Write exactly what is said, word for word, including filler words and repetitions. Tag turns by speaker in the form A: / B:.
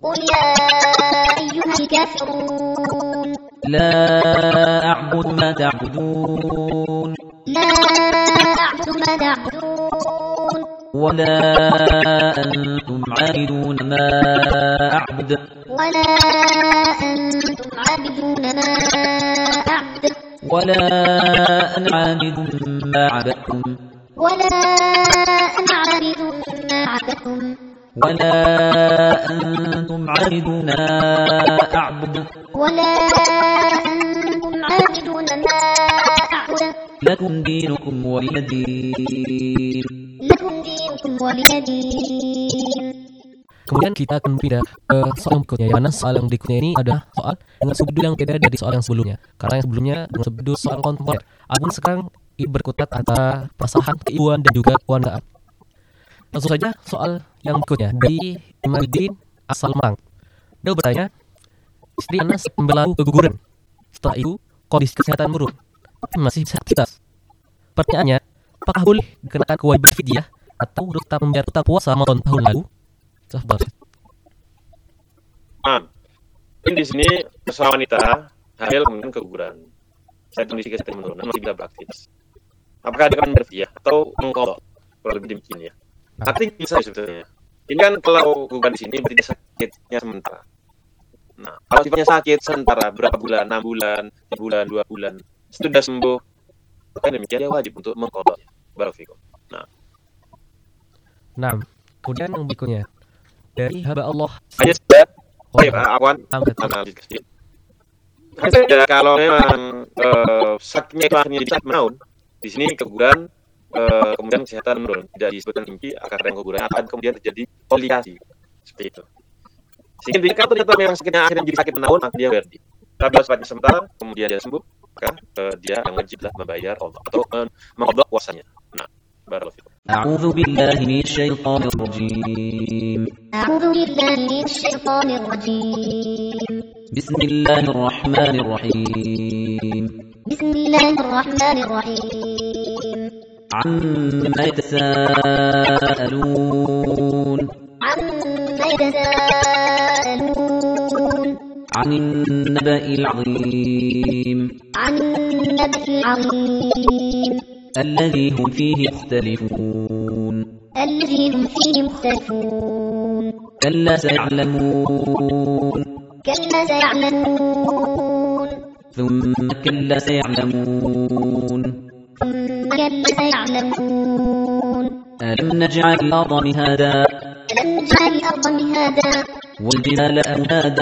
A: قل يا أيها الكافرون
B: لا أعبد ما تعبدون
A: لا أعبد ما تعبدون
B: ولا أنتم عابدون ما أعبد
A: ولا أنتم عابدون ما أعبد
B: ولا أنا عابد ما عبدتم
A: ولا أنا عابد ما عبدتم
B: ولا أنتم عابدون ما أعبد
A: ولا أنتم عابدون ما أعبد
B: لكم دينكم ولي دين.
A: لكم دينكم ولي دين.
C: Kemudian kita akan pindah ke soal yang berikutnya, yang mana soal yang berikutnya ini adalah soal dengan subjudul yang beda dari soal yang sebelumnya. Karena yang sebelumnya dengan subjudul soal kontemporer, adapun sekarang ini berkutat antara perasaan, keibuan, dan juga kewandaan. Langsung saja soal yang berikutnya dari Imaduddin asal Malang. Dia bertanya, istri Anas berlalu keguguran. Setelah itu kondisi kesehatan buruk, tapi masih bisa aktivitas. Pertanyaannya, apakah boleh dikenakan kewajiban fidyah atau harus tetap membayar utang puasa Ramadan tahun lalu?
D: Nah, ini di sini seorang wanita hamil kemudian keguguran. Saya kondisi kesehatan menurun, masih bisa beraktivitas. Apakah dia akan berfidyah atau mengqadha? Kalau lebih demikian ya. Artinya bisa sebetulnya. Ini kan kalau keguguran di sini berarti sakitnya sementara. Nah, kalau sifatnya sakit sementara berapa bulan, enam bulan, tiga bulan, dua bulan, sudah sembuh, maka demikian dia wajib untuk mengqadha. Barakallahu. Nah.
C: Nah, kemudian yang berikutnya dari hamba Allah.
D: Hanya sudah. Baik, awan. Analisis sedikit. Ya, kalau memang uh, sakitnya itu akhirnya bisa menaun, di sini keguguran, uh, kemudian kesehatan menurun, tidak disebutkan inti akar yang keguguran, akan kemudian terjadi komplikasi seperti itu. Sehingga kalau ternyata memang sakitnya akhirnya jadi sakit menaun, maka dia berarti. Tapi kalau sifatnya sementara, kemudian dia sembuh, maka uh, dia yang wajiblah membayar Allah atau uh, mengqadha puasanya. Nah, barakallahu.
B: أعوذ بالله من الشيطان الرجيم
A: أعوذ بالله من الشيطان الرجيم
B: بسم الله الرحمن الرحيم
A: بسم الله الرحمن الرحيم
B: عما يتساءلون
A: عما يتساءلون
B: عن النبأ العظيم
A: عن النبأ العظيم
B: الذي هم فيه مختلفون
A: الذي هم فيه مختلفون
B: كلا سيعلمون
A: كلا سيعلمون
B: ثم كلا سيعلمون
A: ثم كلا سيعلمون
B: ألم نجعل الأرض مهادا
A: ألم نجعل الأرض مهادا
B: والجبال أوتادا